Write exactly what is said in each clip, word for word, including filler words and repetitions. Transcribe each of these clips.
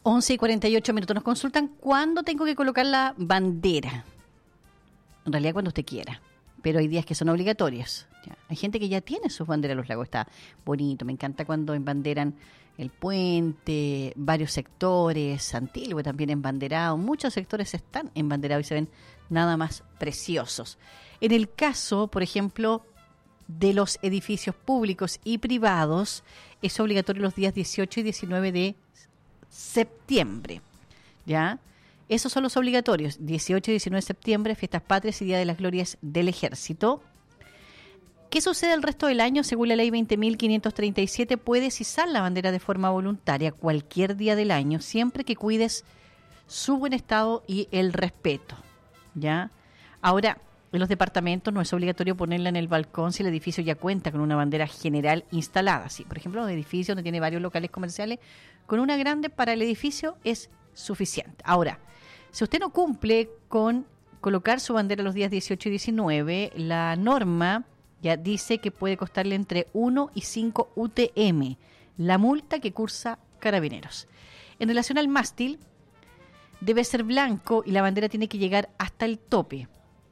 once y cuarenta y ocho minutos. Nos consultan cuándo tengo que colocar la bandera. En realidad cuando usted quiera. Pero hay días que son obligatorios. Ya. Hay gente que ya tiene sus banderas en los lagos. Está bonito. Me encanta cuando embanderan el puente, varios sectores, Antilgüe también embanderado. Muchos sectores están embanderados y se ven nada más preciosos. En el caso, por ejemplo, de los edificios públicos y privados, es obligatorio los días dieciocho y diecinueve de septiembre. ¿Ya? Esos son los obligatorios, dieciocho y diecinueve de septiembre, Fiestas Patrias y Día de las Glorias del Ejército. ¿Qué sucede el resto del año? Según la ley veinte mil quinientos treinta y siete, puedes izar la bandera de forma voluntaria cualquier día del año, siempre que cuides su buen estado y el respeto. ¿Ya? Ahora, en los departamentos no es obligatorio ponerla en el balcón si el edificio ya cuenta con una bandera general instalada. Sí, por ejemplo, un edificio donde tiene varios locales comerciales, con una grande para el edificio es suficiente. Ahora, si usted no cumple con colocar su bandera los días dieciocho y diecinueve, la norma ya dice que puede costarle entre uno y cinco U T M, la multa que cursa Carabineros. En relación al mástil, debe ser blanco y la bandera tiene que llegar hasta el tope.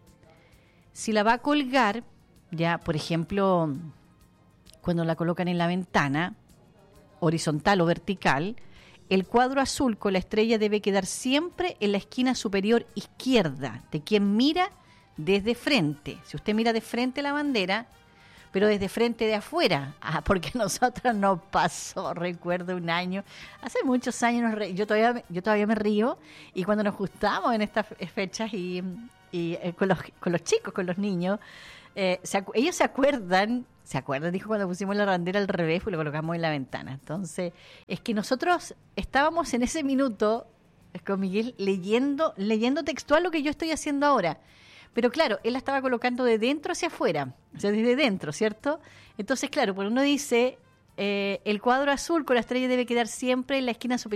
Si la va a colgar, ya, por ejemplo, cuando la colocan en la ventana, horizontal o vertical, el cuadro azul con la estrella debe quedar siempre en la esquina superior izquierda de quien mira desde frente. Si usted mira de frente la bandera, pero desde frente de afuera, ah, porque a nosotros nos pasó, recuerdo un año, hace muchos años, nos re, yo todavía yo todavía me río, y cuando nos juntamos en estas fechas y, y eh, con, los, con los chicos, con los niños, eh, se, ellos se acuerdan, se acuerdan, dijo, cuando pusimos la bandera al revés y lo colocamos en la ventana. Entonces, es que nosotros estábamos en ese minuto con Miguel leyendo, leyendo textual lo que yo estoy haciendo ahora. Pero claro, él la estaba colocando de dentro hacia afuera, o sea, desde dentro, ¿cierto? Entonces, claro, por uno dice, eh, el cuadro azul con la estrella debe quedar siempre en la esquina superior